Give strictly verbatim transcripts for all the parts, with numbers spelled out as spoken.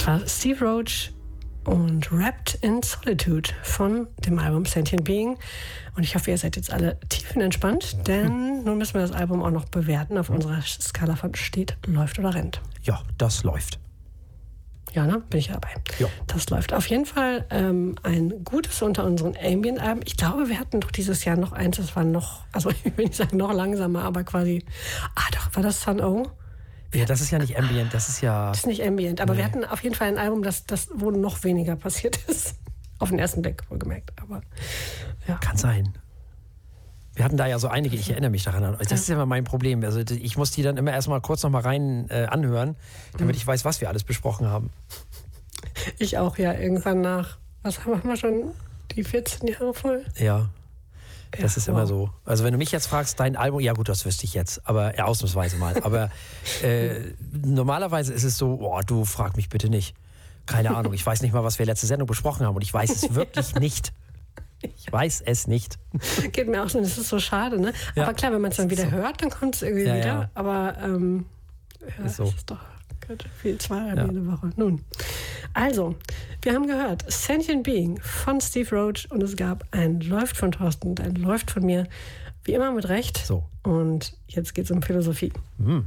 Das war Steve Roach und Wrapped in Solitude von dem Album Sentient Being. Und ich hoffe, ihr seid jetzt alle tiefenentspannt, denn nun müssen wir das Album auch noch bewerten auf unserer Skala von steht, läuft oder rennt. Ja, das läuft. Ja, ne? Bin ich dabei. Ja. Das läuft. Auf jeden Fall ähm, ein gutes unter unseren Ambient-Alben. Ich glaube, wir hatten doch dieses Jahr noch eins, das war noch, also ich will nicht sagen noch langsamer, aber quasi, ah doch, war das Sun O? Ja, das ist ja nicht Ambient, das ist ja... Das ist nicht Ambient, aber nee. wir hatten auf jeden Fall ein Album, das, das wo noch weniger passiert ist. Auf den ersten Blick, wohlgemerkt. Aber, ja. Kann sein. Wir hatten da ja so einige, ich erinnere mich daran. Das ist immer mein Problem. Also ich muss die dann immer erstmal kurz nochmal rein äh, anhören, damit ich weiß, was wir alles besprochen haben. Ich auch, ja. Irgendwann nach, was haben wir schon, die vierzehn Jahre voll? Ja. Das ja, ist immer wow. so. Also wenn du mich jetzt fragst, dein Album, ja gut, das wüsste ich jetzt, aber ja, ausnahmsweise mal. Aber äh, normalerweise ist es so, oh, du frag mich bitte nicht. Keine Ahnung, ich weiß nicht mal, was wir letzte Sendung besprochen haben und ich weiß es wirklich nicht. Ich weiß es nicht. Geht mir auch so, das ist so schade, ne? Ja, aber klar, wenn man es dann wieder so. hört, dann kommt es irgendwie Ja, wieder. ja. Aber ähm, ja, Ist so. das ist doch gut, viel zweimal Ja. jede Woche. Nun, also, wir haben gehört, Sentient Being von Steve Roach und es gab ein Läuft von Thorsten und ein Läuft von mir, wie immer mit Recht. So. Und jetzt geht es um Philosophie. Mhm.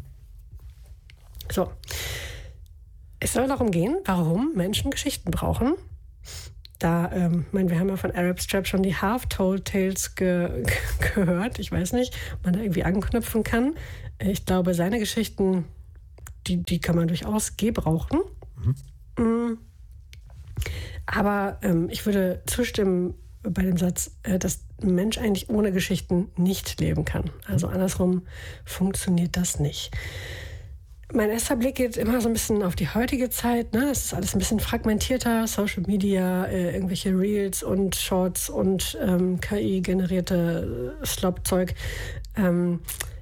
So. Es soll darum gehen, warum Menschen Geschichten brauchen. Da, ähm, mein, wir haben ja von Arab Strap schon die Half-Told Tales ge- ge- gehört. Ich weiß nicht, ob man da irgendwie anknüpfen kann. Ich glaube, seine Geschichten, die, die kann man durchaus gebrauchen. Mhm. Mm. Aber ähm, ich würde zustimmen bei dem Satz, äh, dass ein Mensch eigentlich ohne Geschichten nicht leben kann. Also andersrum funktioniert das nicht. Mein erster Blick geht immer so ein bisschen auf die heutige Zeit. Ne? Es ist alles ein bisschen fragmentierter. Social Media, äh, irgendwelche Reels und Shorts und ähm, K I-generierte Slop-Zeug. Ähm,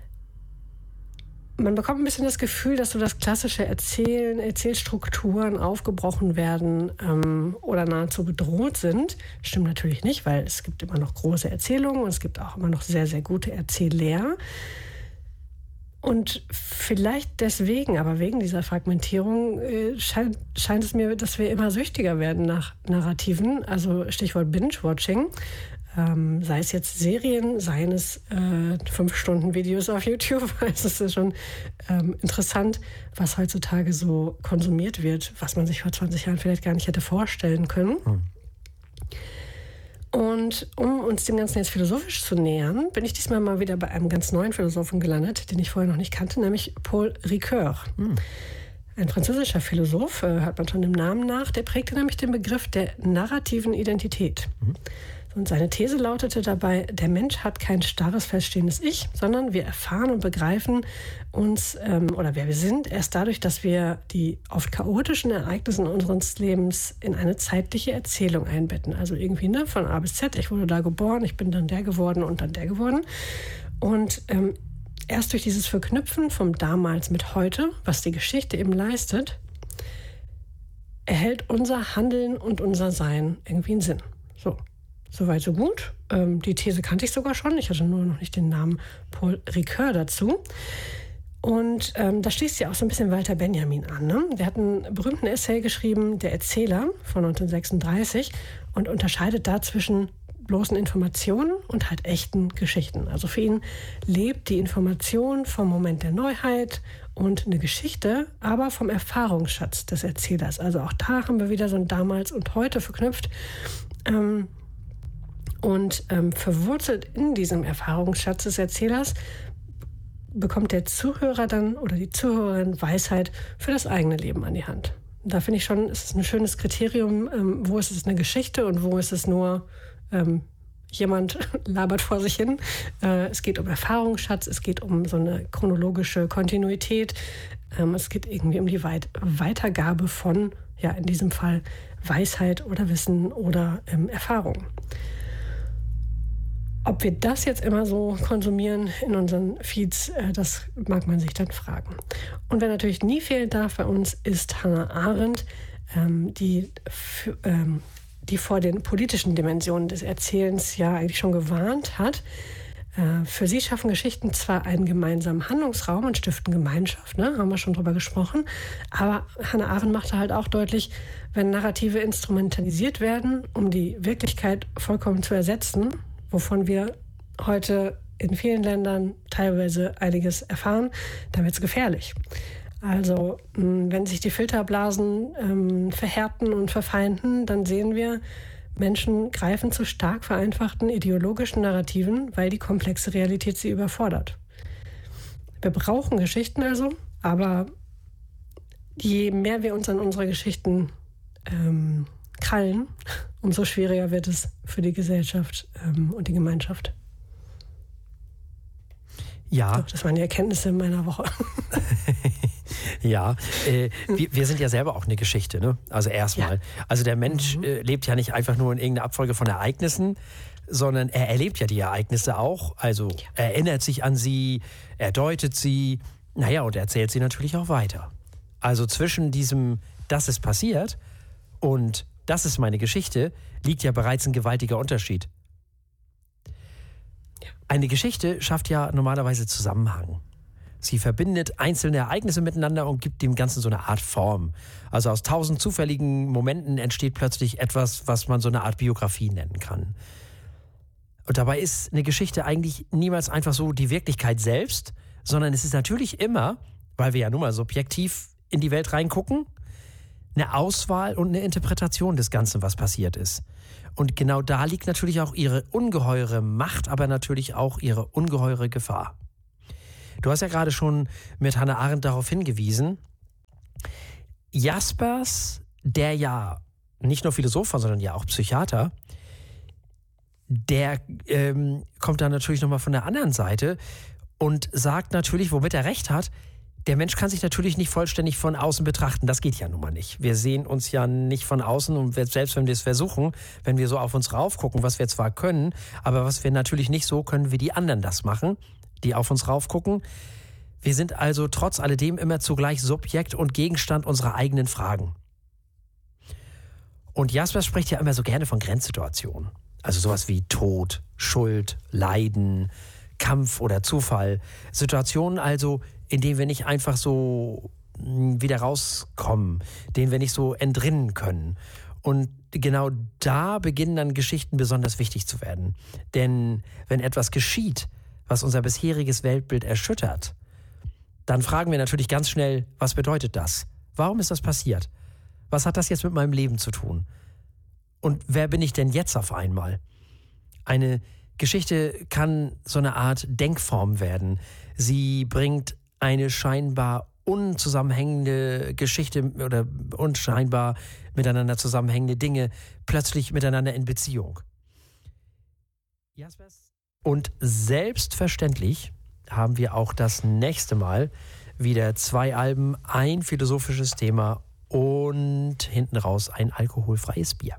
man bekommt ein bisschen das Gefühl, dass so das klassische Erzählen, Erzählstrukturen aufgebrochen werden ähm, oder nahezu bedroht sind. Stimmt natürlich nicht, weil es gibt immer noch große Erzählungen und es gibt auch immer noch sehr, sehr gute Erzähler. Und vielleicht deswegen, aber wegen dieser Fragmentierung, äh, scheint, scheint es mir, dass wir immer süchtiger werden nach Narrativen. Also Stichwort Binge-Watching. Ähm, sei es jetzt Serien, seien es äh, fünf-Stunden-Videos auf YouTube. Es ist ja schon ähm, interessant, was heutzutage so konsumiert wird, was man sich vor zwanzig Jahren vielleicht gar nicht hätte vorstellen können. Hm. Und um uns dem Ganzen jetzt philosophisch zu nähern, bin ich diesmal mal wieder bei einem ganz neuen Philosophen gelandet, den ich vorher noch nicht kannte, nämlich Paul Ricoeur. Hm. Ein französischer Philosoph, äh, hört man schon dem Namen nach, der prägte nämlich den Begriff der narrativen Identität. Hm. Und seine These lautete dabei, der Mensch hat kein starres, feststehendes Ich, sondern wir erfahren und begreifen uns, ähm, oder wer wir sind, erst dadurch, dass wir die oft chaotischen Ereignisse unseres Lebens in eine zeitliche Erzählung einbetten. Also irgendwie ne, von A bis Z, ich wurde da geboren, ich bin dann der geworden und dann der geworden. Und ähm, erst durch dieses Verknüpfen vom Damals mit heute, was die Geschichte eben leistet, erhält unser Handeln und unser Sein irgendwie einen Sinn. So. Soweit, so gut. Ähm, die These kannte ich sogar schon. Ich hatte nur noch nicht den Namen Paul Ricoeur dazu. Und ähm, da schließt ja auch so ein bisschen Walter Benjamin an. Ne? Der hat einen berühmten Essay geschrieben, Der Erzähler von neunzehnhundertsechsunddreißig, und unterscheidet da zwischen bloßen Informationen und halt echten Geschichten. Also für ihn lebt die Information vom Moment der Neuheit und eine Geschichte, aber vom Erfahrungsschatz des Erzählers. Also auch da haben wir wieder so ein Damals und Heute verknüpft. Ähm, Und ähm, verwurzelt in diesem Erfahrungsschatz des Erzählers bekommt der Zuhörer dann oder die Zuhörerin Weisheit für das eigene Leben an die Hand. Da finde ich schon, es ist ein schönes Kriterium, ähm, wo ist es eine Geschichte und wo ist es nur ähm, jemand labert vor sich hin. Äh, es geht um Erfahrungsschatz, es geht um so eine chronologische Kontinuität. Ähm, es geht irgendwie um die Weit- Weitergabe von, ja in diesem Fall, Weisheit oder Wissen oder ähm, Erfahrung. Ob wir das jetzt immer so konsumieren in unseren Feeds, äh, das mag man sich dann fragen. Und wer natürlich nie fehlen darf bei uns, ist Hannah Arendt, ähm, die, f- ähm, die vor den politischen Dimensionen des Erzählens ja eigentlich schon gewarnt hat. Für sie schaffen Geschichten zwar einen gemeinsamen Handlungsraum und stiften Gemeinschaft, ne? Haben wir schon drüber gesprochen, aber Hannah Arendt machte halt auch deutlich, wenn Narrative instrumentalisiert werden, um die Wirklichkeit vollkommen zu ersetzen, wovon wir heute in vielen Ländern teilweise einiges erfahren, dann wird es gefährlich. Also wenn sich die Filterblasen ähm, verhärten und verfeinden, dann sehen wir, Menschen greifen zu stark vereinfachten ideologischen Narrativen, weil die komplexe Realität sie überfordert. Wir brauchen Geschichten also, aber je mehr wir uns an unsere Geschichten ähm, krallen, umso schwieriger wird es für die Gesellschaft ähm, und die Gemeinschaft. Ja. So, das waren die Erkenntnisse meiner Woche. Ja, äh, wir, wir sind ja selber auch eine Geschichte, ne? Also erstmal. Ja. Also der Mensch mhm. äh, lebt ja nicht einfach nur in irgendeiner Abfolge von Ereignissen, sondern er erlebt ja die Ereignisse auch. Also ja. er erinnert sich an sie, er deutet sie, naja, und er erzählt sie natürlich auch weiter. Also zwischen diesem, das ist passiert und das ist meine Geschichte, liegt ja bereits ein gewaltiger Unterschied. Ja. Eine Geschichte schafft ja normalerweise Zusammenhang. Sie verbindet einzelne Ereignisse miteinander und gibt dem Ganzen so eine Art Form. Also aus tausend zufälligen Momenten entsteht plötzlich etwas, was man so eine Art Biografie nennen kann. Und dabei ist eine Geschichte eigentlich niemals einfach so die Wirklichkeit selbst, sondern es ist natürlich immer, weil wir ja nun mal subjektiv in die Welt reingucken, eine Auswahl und eine Interpretation des Ganzen, was passiert ist. Und genau da liegt natürlich auch ihre ungeheure Macht, aber natürlich auch ihre ungeheure Gefahr. Du hast ja gerade schon mit Hannah Arendt darauf hingewiesen, Jaspers, der ja nicht nur Philosoph war, sondern ja auch Psychiater, der ähm, kommt dann natürlich nochmal von der anderen Seite und sagt natürlich, womit er recht hat, der Mensch kann sich natürlich nicht vollständig von außen betrachten. Das geht ja nun mal nicht. Wir sehen uns ja nicht von außen und selbst wenn wir es versuchen, wenn wir so auf uns raufgucken, was wir zwar können, aber was wir natürlich nicht so können, wie die anderen das machen, die auf uns raufgucken. Wir sind also trotz alledem immer zugleich Subjekt und Gegenstand unserer eigenen Fragen. Und Jaspers spricht ja immer so gerne von Grenzsituationen. Also sowas wie Tod, Schuld, Leiden, Kampf oder Zufall. Situationen also, in denen wir nicht einfach so wieder rauskommen, denen wir nicht so entrinnen können. Und genau da beginnen dann Geschichten besonders wichtig zu werden. Denn wenn etwas geschieht, was unser bisheriges Weltbild erschüttert, dann fragen wir natürlich ganz schnell, was bedeutet das? Warum ist das passiert? Was hat das jetzt mit meinem Leben zu tun? Und wer bin ich denn jetzt auf einmal? Eine Geschichte kann so eine Art Denkform werden. Sie bringt eine scheinbar unzusammenhängende Geschichte oder unscheinbar miteinander zusammenhängende Dinge plötzlich miteinander in Beziehung. Jaspers? Und selbstverständlich haben wir auch das nächste Mal wieder zwei Alben, ein philosophisches Thema und hinten raus ein alkoholfreies Bier.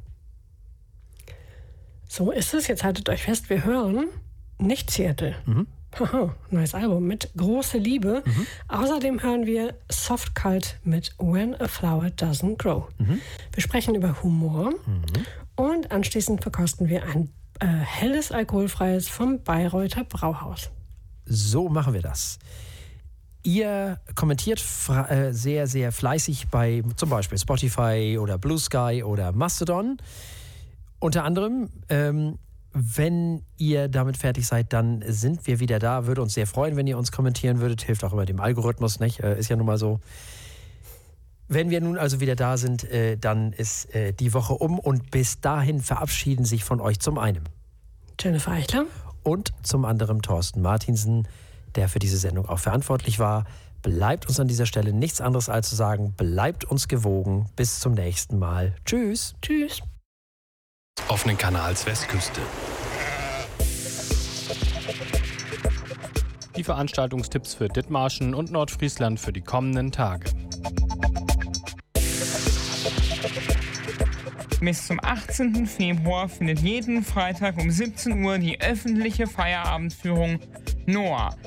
So ist es. Jetzt haltet euch fest, wir hören nicht Seattle. Mhm. Haha, neues Album mit Große Liebe. Mhm. Außerdem hören wir Soft Cult mit When a Flower Doesn't Grow. Mhm. Wir sprechen über Humor mhm. und anschließend verkosten wir ein Äh, helles Alkoholfreies vom Bayreuther Brauhaus. So machen wir das. Ihr kommentiert fra- äh, sehr, sehr fleißig bei zum Beispiel Spotify oder Blue Sky oder Mastodon. Unter anderem, ähm, wenn ihr damit fertig seid, dann sind wir wieder da. Würde uns sehr freuen, wenn ihr uns kommentieren würdet. Hilft auch immer dem Algorithmus, nicht? Äh, ist ja nun mal so. Wenn wir nun also wieder da sind, äh, dann ist äh, die Woche um und bis dahin verabschieden sich von euch zum einen Jennifer Eichler und zum anderen Thorsten Martinsen, der für diese Sendung auch verantwortlich war. Bleibt uns an dieser Stelle nichts anderes als zu sagen, bleibt uns gewogen. Bis zum nächsten Mal. Tschüss. Tschüss. Offenen Kanals Westküste. Die Veranstaltungstipps für Dithmarschen und Nordfriesland für die kommenden Tage. Bis zum achtzehnten Februar findet jeden Freitag um siebzehn Uhr die öffentliche Feierabendführung Noah.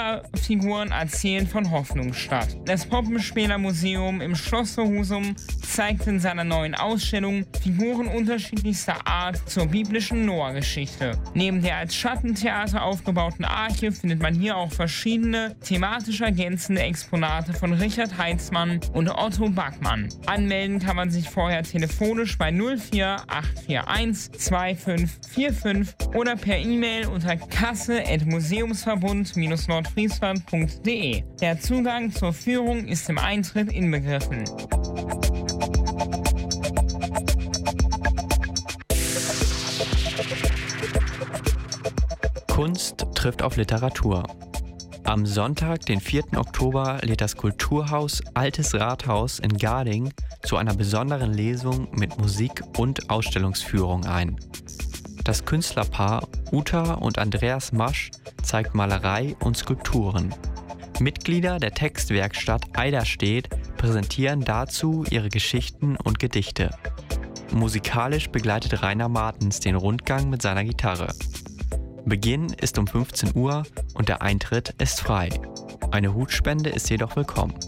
Theaterfiguren erzählen von Hoffnung statt. Das Poppenspielermuseum im Schloss Husum zeigt zeigt in seiner neuen Ausstellung Figuren unterschiedlichster Art zur biblischen Noah-Geschichte. Neben der als Schattentheater aufgebauten Arche findet man hier auch verschiedene thematisch ergänzende Exponate von Richard Heitzmann und Otto Backmann. Anmelden kann man sich vorher telefonisch bei null vier acht vier eins zwei fünf vier fünf oder per E-Mail unter kasse at museumsverbund Bindestrich nordfriesland Punkt de. Der Zugang zur Führung ist im Eintritt inbegriffen. Kunst trifft auf Literatur. Am Sonntag, den vierten Oktober, lädt das Kulturhaus Altes Rathaus in Garding zu einer besonderen Lesung mit Musik und Ausstellungsführung ein. Das Künstlerpaar Uta und Andreas Masch zeigt Malerei und Skulpturen. Mitglieder der Textwerkstatt Eiderstedt präsentieren dazu ihre Geschichten und Gedichte. Musikalisch begleitet Rainer Martens den Rundgang mit seiner Gitarre. Beginn ist um fünfzehn Uhr und der Eintritt ist frei. Eine Hutspende ist jedoch willkommen.